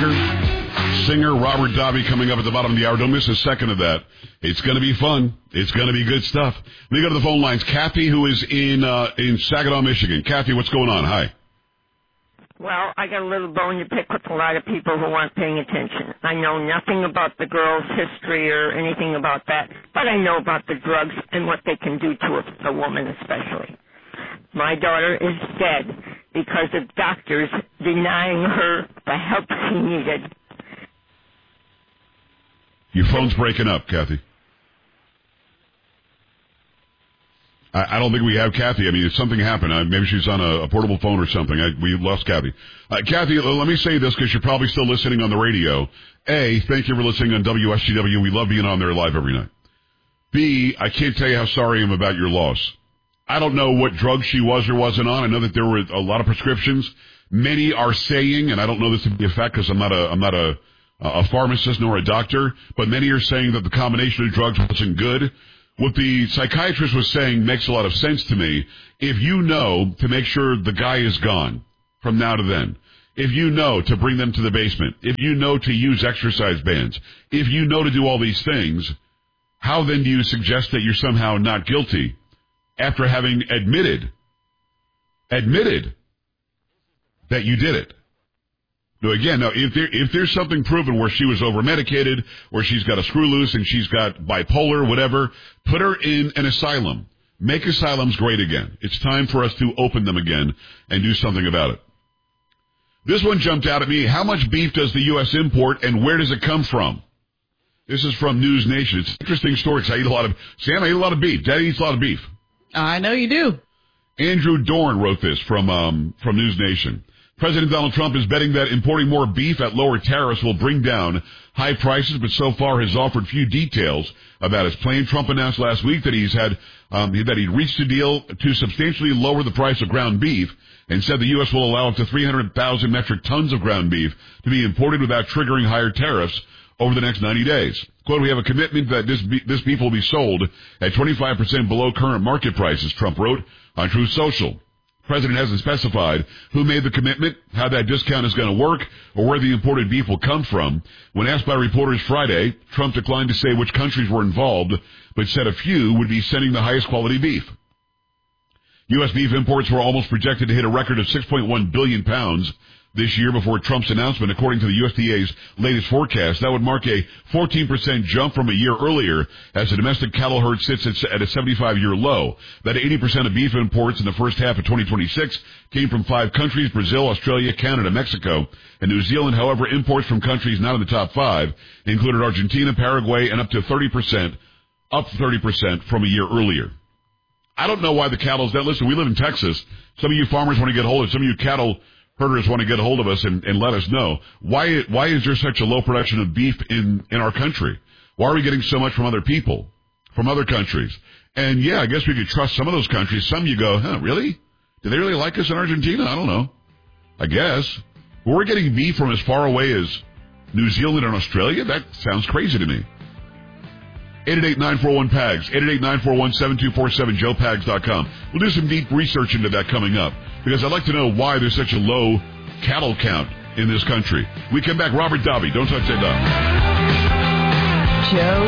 singer Robert Davi coming up at the bottom of the hour. Don't miss a second of that. It's going to be fun. It's going to be good stuff. Let me go to the phone lines. Kathy, who is in Saginaw, Michigan. Kathy, what's going on? Hi. Well, I got a little bone to pick with a lot of people who aren't paying attention. I know nothing about the girl's history or anything about that, but I know about the drugs and what they can do to a woman especially. My daughter is dead because of doctors denying her the help she needed. Your phone's breaking up, Kathy. I don't think we have Kathy. I mean, if something happened, maybe she's on a portable phone or something. We lost Kathy. Kathy, let me say this because you're probably still listening on the radio. A, thank you for listening on WSGW. We love being on there live every night. B, I can't tell you how sorry I am about your loss. I don't know what drug she was or wasn't on. I know that there were a lot of prescriptions. Many are saying, and I don't know this to be a fact because I'm not a pharmacist nor a doctor, but many are saying that the combination of drugs wasn't good. What the psychiatrist was saying makes a lot of sense to me. If you know to make sure the guy is gone from now to then, if you know to bring them to the basement, if you know to use exercise bands, if you know to do all these things, how then do you suggest that you're somehow not guilty after having admitted that you did it? No, again, no, if there's something proven where she was over-medicated, or she's got a screw loose and she's got bipolar, whatever, put her in an asylum. Make asylums great again. It's time for us to open them again and do something about it. This one jumped out at me. How much beef does the U.S. import, and where does it come from? This is from News Nation. It's an interesting story because I eat a lot of beef. Daddy eats a lot of beef. I know you do. Andrew Dorn wrote this from News Nation. President Donald Trump is betting that importing more beef at lower tariffs will bring down high prices, but so far has offered few details about his plan. Trump announced last week that he'd reached a deal to substantially lower the price of ground beef, and said the U.S. will allow up to 300,000 metric tons of ground beef to be imported without triggering higher tariffs over the next 90 days. Quote, we have a commitment that this beef will be sold at 25% below current market prices, Trump wrote on Truth Social. The president hasn't specified who made the commitment, how that discount is going to work, or where the imported beef will come from. When asked by reporters Friday, Trump declined to say which countries were involved, but said a few would be sending the highest quality beef. U.S. beef imports were almost projected to hit a record of 6.1 billion pounds this year before Trump's announcement, according to the USDA's latest forecast. That would mark a 14% jump from a year earlier as the domestic cattle herd sits at a 75-year low. That 80% of beef imports in the first half of 2026 came from 5 countries, Brazil, Australia, Canada, Mexico, and New Zealand. However, imports from countries not in the top 5 included Argentina, Paraguay, and up 30% from a year earlier. I don't know why the cattle's that. Listen, we live in Texas. Some of you farmers want to get hold of it. Some of you cattle herders want to get a hold of us and let us know. Why is there such a low production of beef in our country? Why are we getting so much from other people, from other countries? And yeah, I guess we could trust some of those countries. Some you go, really? Do they really like us in Argentina? I don't know. I guess. But we're getting beef from as far away as New Zealand and Australia? That sounds crazy to me. 888-941-PAGS, 888-941-7247, joepags.com. We'll do some deep research into that coming up, because I'd like to know why there's such a low cattle count in this country. We come back, Robert Davi. Don't touch that dial. Joe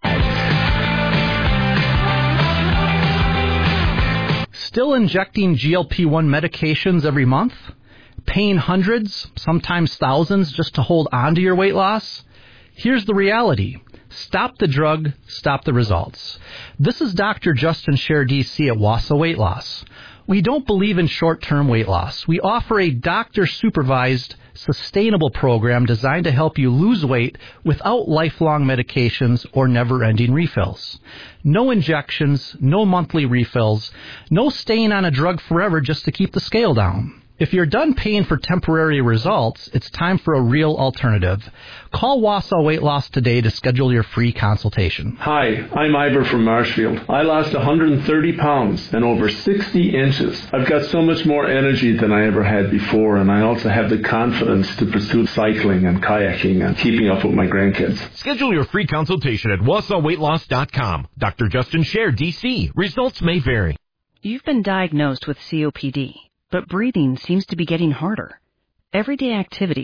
Pags. Still injecting GLP-1 medications every month? Paying hundreds, sometimes thousands, just to hold on to your weight loss? Here's the reality. Stop the drug, stop the results. This is Dr. Justin Scher, DC at Wassa Weight Loss. We don't believe in short-term weight loss. We offer a doctor-supervised, sustainable program designed to help you lose weight without lifelong medications or never-ending refills. No injections, no monthly refills, no staying on a drug forever just to keep the scale down. If you're done paying for temporary results, it's time for a real alternative. Call Wassa Weight Loss today to schedule your free consultation. Hi, I'm Ivor from Marshfield. I lost 130 pounds and over 60 inches. I've got so much more energy than I ever had before, and I also have the confidence to pursue cycling and kayaking and keeping up with my grandkids. Schedule your free consultation at WassaWeightLoss.com. Dr. Justin Scher, DC. Results may vary. You've been diagnosed with COPD. But breathing seems to be getting harder. Everyday activities,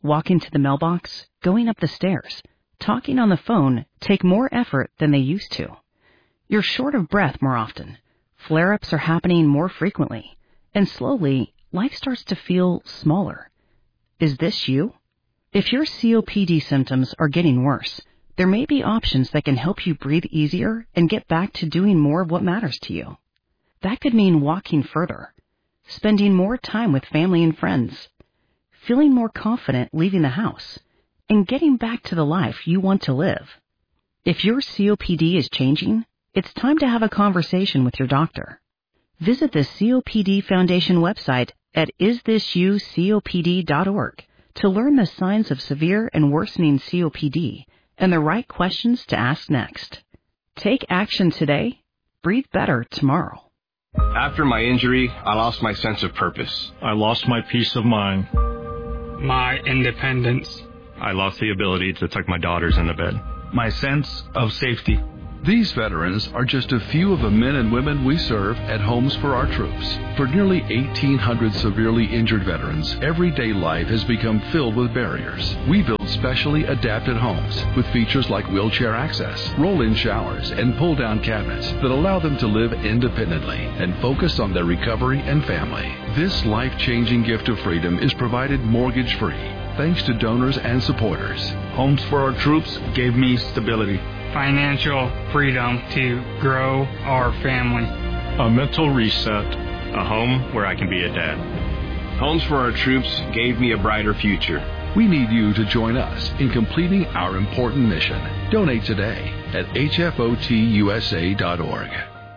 walking to the mailbox, going up the stairs, talking on the phone take more effort than they used to. You're short of breath more often. Flare-ups are happening more frequently. And slowly, life starts to feel smaller. Is this you? If your COPD symptoms are getting worse, there may be options that can help you breathe easier and get back to doing more of what matters to you. That could mean walking further, spending more time with family and friends, feeling more confident leaving the house, and getting back to the life you want to live. If your COPD is changing, it's time to have a conversation with your doctor. Visit the COPD Foundation website at isthisyoucopd.org to learn the signs of severe and worsening COPD and the right questions to ask next. Take action today. Breathe better tomorrow. After my injury, I lost my sense of purpose. I lost my peace of mind. My independence. I lost the ability to tuck my daughters into bed. My sense of safety. These veterans are just a few of the men and women we serve at Homes for Our Troops. For nearly 1,800 severely injured veterans, everyday life has become filled with barriers. We build specially adapted homes with features like wheelchair access, roll-in showers, and pull-down cabinets that allow them to live independently and focus on their recovery and family. This life-changing gift of freedom is provided mortgage-free, thanks to donors and supporters. Homes for Our Troops gave me stability, financial freedom to grow our family, a mental reset, a home where I can be a dad. Homes for Our Troops gave me a brighter future. We need you to join us in completing our important mission. Donate today at hfotusa.org.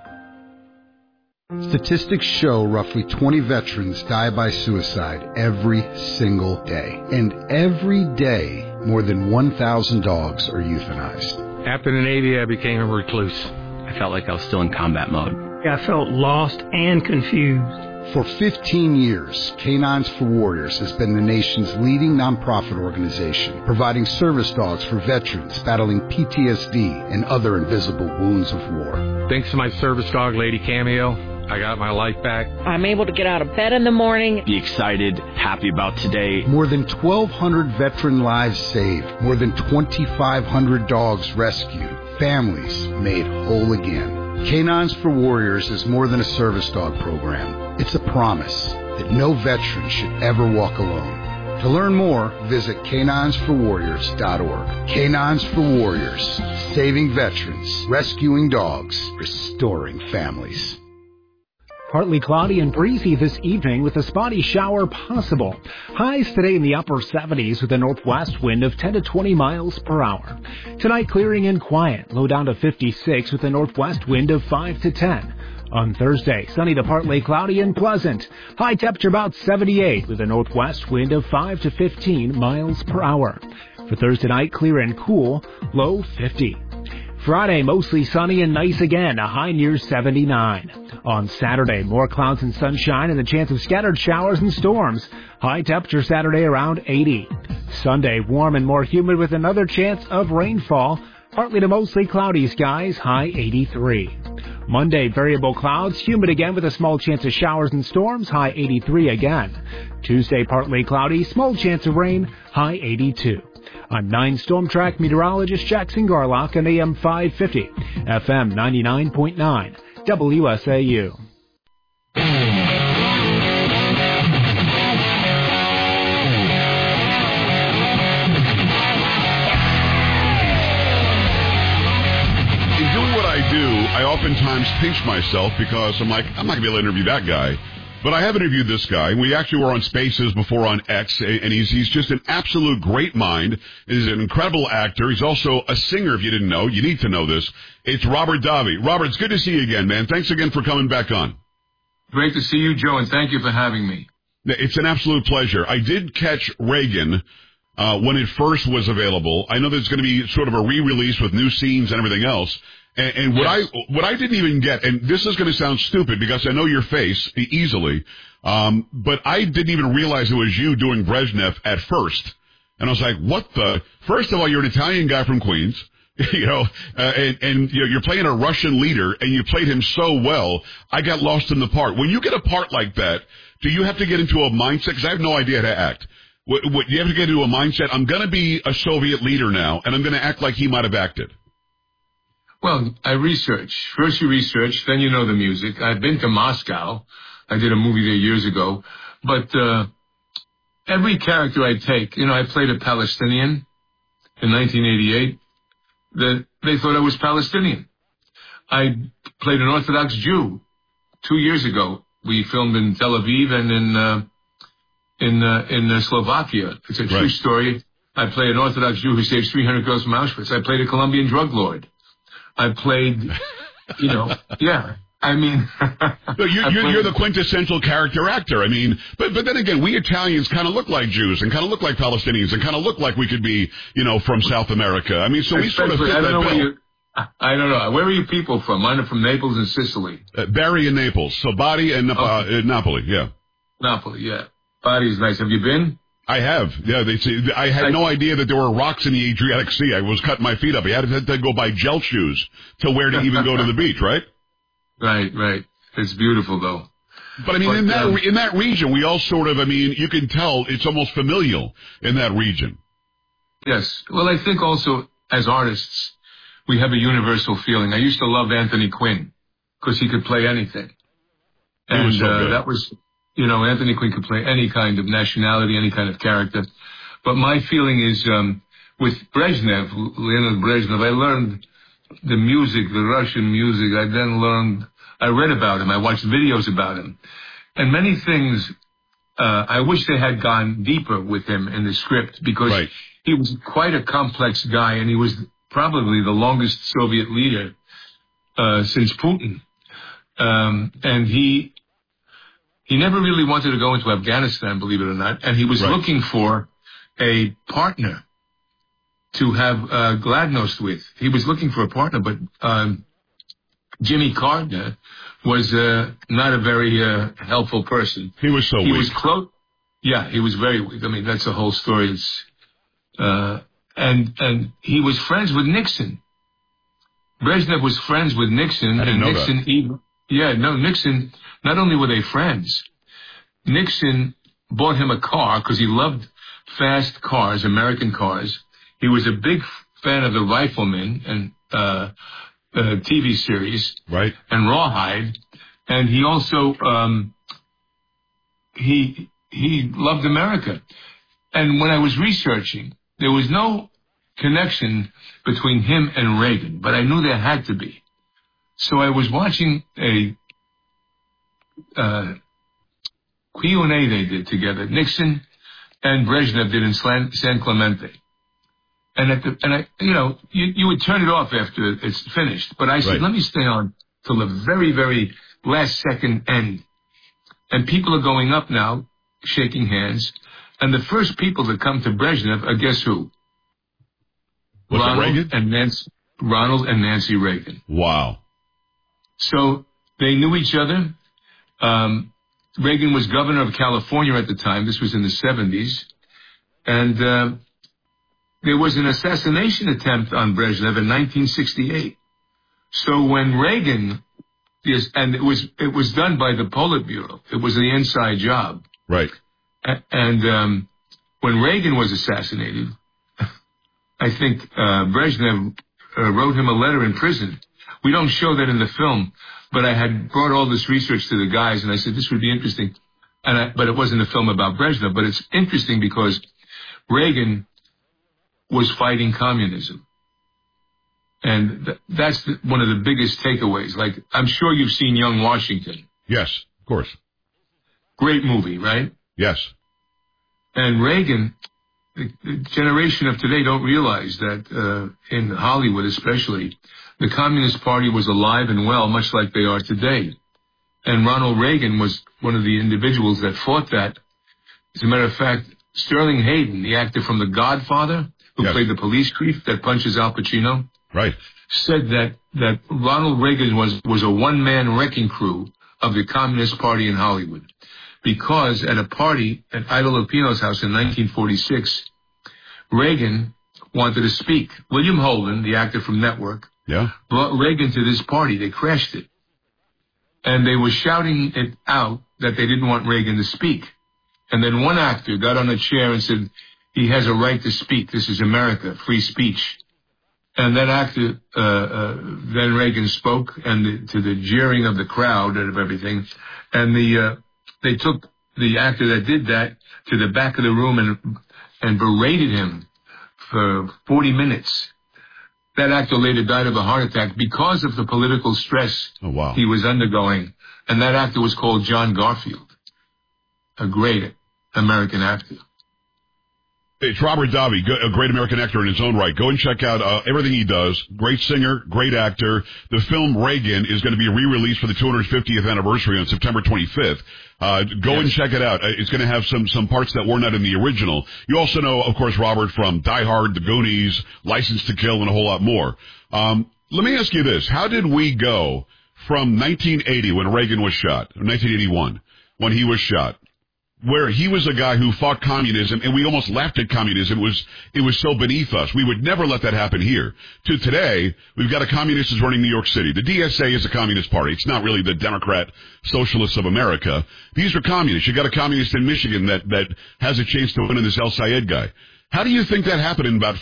Statistics show roughly 20 veterans die by suicide every single day. And every day, more than 1,000 dogs are euthanized. After the Navy, I became a recluse. I felt like I was still in combat mode. I felt lost and confused. For 15 years, Canines for Warriors has been the nation's leading nonprofit organization, providing service dogs for veterans battling PTSD and other invisible wounds of war. Thanks to my service dog, Lady Cameo, I got my life back. I'm able to get out of bed in the morning. Be excited, happy about today. More than 1,200 veteran lives saved. More than 2,500 dogs rescued. Families made whole again. Canines for Warriors is more than a service dog program. It's a promise that no veteran should ever walk alone. To learn more, visit caninesforwarriors.org. Canines for Warriors, saving veterans, rescuing dogs, restoring families. Partly cloudy and breezy this evening with a spotty shower possible. Highs today in the upper 70s with a northwest wind of 10 to 20 miles per hour. Tonight clearing and quiet, low down to 56 with a northwest wind of 5 to 10. On Thursday, sunny to partly cloudy and pleasant. High temperature about 78 with a northwest wind of 5 to 15 miles per hour. For Thursday night, clear and cool, low 50. Friday, mostly sunny and nice again, a high near 79. On Saturday, more clouds and sunshine and the chance of scattered showers and storms. High temperature Saturday around 80. Sunday, warm and more humid with another chance of rainfall. Partly to mostly cloudy skies, high 83. Monday, variable clouds, humid again with a small chance of showers and storms, high 83 again. Tuesday, partly cloudy, small chance of rain, high 82. I'm 9 Storm Track meteorologist Jackson Garlock on AM 550, FM 99.9, WSAU. In doing what I do, I oftentimes pinch myself because I'm like, I'm not going to be able to interview that guy. But I have interviewed this guy. We actually were on Spaces before on X, and he's just an absolute great mind. He's an incredible actor. He's also a singer, if you didn't know. You need to know this. It's Robert Davi. Robert, it's good to see you again, man. Thanks again for coming back on. Great to see you, Joe, and thank you for having me. It's an absolute pleasure. I did catch Reagan when it first was available. I know there's going to be sort of a re-release with new scenes and everything else. And what I didn't even get, and this is going to sound stupid because I know your face easily, but I didn't even realize it was you doing Brezhnev at first. And I was like, what the? First of all, you're an Italian guy from Queens, you know, and you're playing a Russian leader, and you played him so well, I got lost in the part. When you get a part like that, do you have to get into a mindset? Because I have no idea how to act. What you have to get into a mindset, I'm going to be a Soviet leader now, and I'm going to act like he might have acted. Well, I research. First you research, then you know the music. I've been to Moscow. I did a movie there years ago. But every character I take, I played a Palestinian in 1988. They thought I was Palestinian. I played an Orthodox Jew 2 years ago. We filmed in Tel Aviv and in Slovakia. It's a true story. I played an Orthodox Jew who saved 300 girls from Auschwitz. I played a Colombian drug lord. I played, yeah. I mean, you're the quintessential character actor. I mean, but then again, we Italians kind of look like Jews and kind of look like Palestinians and kind of look like we could be, from South America. I mean, so we sort of fit that bill. I don't know. Where are you people from? Mine are from Naples and Sicily. Bari and Naples. So Bari and Napoli, yeah. Napoli, yeah. Bari is nice. Have you been? I have. Yeah, I had no idea that there were rocks in the Adriatic Sea. I was cutting my feet up. I had to go buy gel shoes to wear to even go to the beach, right? Right. It's beautiful, though. But, I mean, in that region, we all sort of, you can tell it's almost familial in that region. Yes. Well, I think also, as artists, we have a universal feeling. I used to love Anthony Quinn because he could play anything. And that was... Anthony Quinn could play any kind of nationality, any kind of character. But my feeling is, with Brezhnev, Leonid Brezhnev, I learned the music, the Russian music. I read about him. I watched videos about him. And many things, I wish they had gone deeper with him in the script because he was quite a complex guy and he was probably the longest Soviet leader, since Putin. And he never really wanted to go into Afghanistan, believe it or not, and he was looking for a partner to have Gladnost with. He was looking for a partner, but Jimmy Carter was not a very helpful person. He was so weak. He was close. Yeah, he was very weak. I mean, that's the whole story. And he was friends with Nixon. Brezhnev was friends with Nixon, and Nixon Nixon, not only were they friends, Nixon bought him a car because he loved fast cars, American cars. He was a big fan of the Rifleman and TV series, and Rawhide, and he also he loved America. And when I was researching, there was no connection between him and Reagan, but I knew there had to be. So I was watching a Q&A they did together. Nixon and Brezhnev did in San Clemente. And you would turn it off after it's finished. But I said, let me stay on till the very, very last second end. And people are going up now, shaking hands. And the first people that come to Brezhnev are guess who? Ronald and Nancy Reagan. Wow. So they knew each other. Reagan was governor of California at the time. This was in the 70s. And there was an assassination attempt on Brezhnev in 1968. So when Reagan, and it was done by the Politburo. It was the inside job. Right. And when Reagan was assassinated, I think Brezhnev wrote him a letter in prison. We don't show that in the film, but I had brought all this research to the guys, and I said this would be interesting. But it wasn't a film about Brezhnev, but it's interesting because Reagan was fighting communism. And that's one of the biggest takeaways. Like, I'm sure you've seen Young Washington. Yes, of course. Great movie, right? Yes. And Reagan, the generation of today don't realize that in Hollywood especially, the Communist Party was alive and well, much like they are today. And Ronald Reagan was one of the individuals that fought that. As a matter of fact, Sterling Hayden, the actor from The Godfather, who played the police chief that punches Al Pacino, said that Ronald Reagan was a one-man wrecking crew of the Communist Party in Hollywood. Because at a party at Ida Lupino's house in 1946, Reagan wanted to speak. William Holden, the actor from Network, brought Reagan to this party. They crashed it. And they were shouting it out that they didn't want Reagan to speak. And then one actor got on a chair and said, he has a right to speak. This is America, free speech. And that actor, then Reagan spoke, and to the jeering of the crowd and of everything. And they took the actor that did that to the back of the room and berated him for 40 minutes. That actor later died of a heart attack because of the political stress he was undergoing. And that actor was called John Garfield, a great American actor. It's Robert Davi, a great American actor in his own right. Go and check out everything he does. Great singer, great actor. The film Reagan is going to be re-released for the 250th anniversary on September 25th. Go and check it out. It's going to have some parts that were not in the original. You also know, of course, Robert from Die Hard, The Goonies, License to Kill, and a whole lot more. Let me ask you this. How did we go from 1980 when Reagan was shot, 1981, when he was shot, where he was a guy who fought communism, and we almost laughed at communism. It was so beneath us. We would never let that happen here. To today, we've got a communist who's running New York City. The DSA is a communist party. It's not really the Democrat Socialists of America. These are communists. You got a communist in Michigan that has a chance to win in this El Sayed guy. How do you think that happened in about